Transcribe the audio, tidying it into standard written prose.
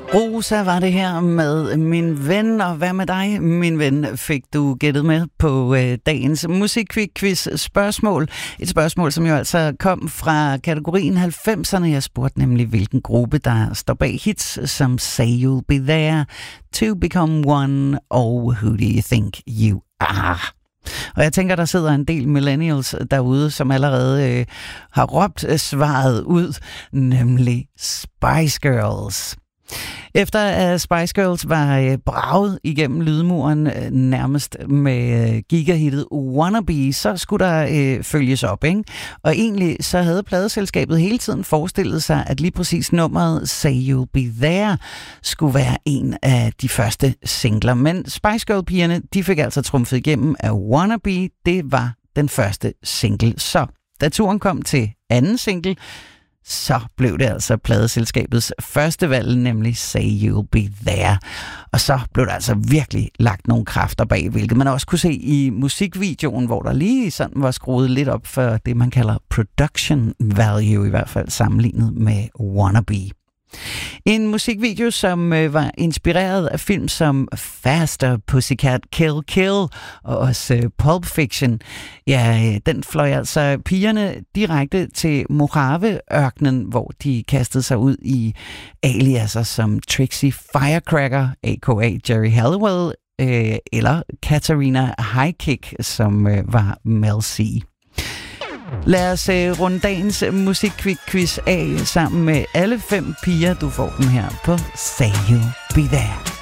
Rosa var det her med Min Ven, og hvad med dig, min ven, fik du gættet med på dagens musikquiz spørgsmål. Et spørgsmål, som jo altså kom fra kategorien 90'erne. Jeg spurgte nemlig, hvilken gruppe, der står bag hits som Say You'll Be There, To Become One og Who Do You Think You Are? Og jeg tænker, der sidder en del millennials derude, som allerede har råbt svaret ud, nemlig Spice Girls. Efter at Spice Girls var braget igennem lydmuren nærmest med gigahittet Wannabe, så skulle der følges op, ikke? Og egentlig så havde pladeselskabet hele tiden forestillet sig, at lige præcis nummeret Say You'll Be There skulle være en af de første singler. Men Spice Girl-pigerne, de fik altså trumfet igennem, at Wannabe, det var den første single. Så da turen kom til anden single, så blev det altså pladeselskabets første valg, nemlig Say You'll Be There. Og så blev der altså virkelig lagt nogle kræfter bag, hvilket man også kunne se i musikvideoen, hvor der lige sådan var skruet lidt op for det, man kalder production value, i hvert fald sammenlignet med Wannabe. En musikvideo, som var inspireret af film som Faster, Pussycat, Kill Kill og også Pulp Fiction. Ja, den fløj altså pigerne direkte til Mojave-ørkenen, hvor de kastede sig ud i aliaser som Trixie Firecracker, a.k.a. Jerry Halliwell, eller Katarina Highkick, som var Mel C. Lad os runde dagens musikquiz af sammen med alle 5 piger. Du får dem her på Say You'll Be There.